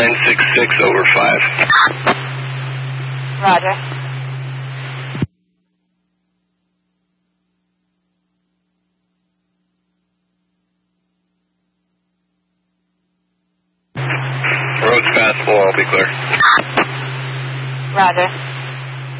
966 over 5. Roger. Road's passable, I'll be clear. Roger.